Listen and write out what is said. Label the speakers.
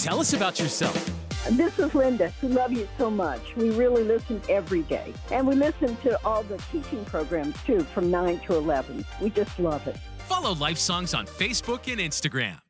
Speaker 1: Tell us about yourself.
Speaker 2: This is Linda. We love you so much. We really listen every day. And we listen to all the teaching programs, too, from 9 to 11. We just love it.
Speaker 1: Follow Life Songs on Facebook and Instagram.